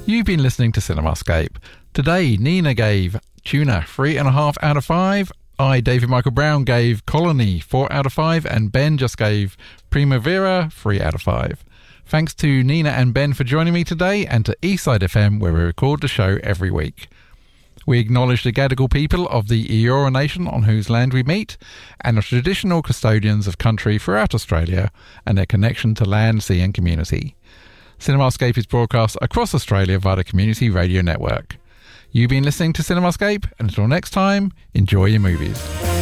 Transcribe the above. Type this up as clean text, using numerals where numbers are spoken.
You've been listening to Cinemascape. Today, Nina gave Tuna 3.5 out of 5. I, David Michael Brown, gave Colony 4 out of 5. And Ben just gave Primavera 3 out of 5. Thanks to Nina and Ben for joining me today, and to Eastside FM, where we record the show every week. We acknowledge the Gadigal people of the Eora Nation on whose land we meet, and the traditional custodians of country throughout Australia and their connection to land, sea and community. Cinemascape is broadcast across Australia via the Community Radio Network. You've been listening to Cinemascape, and until next time, enjoy your movies.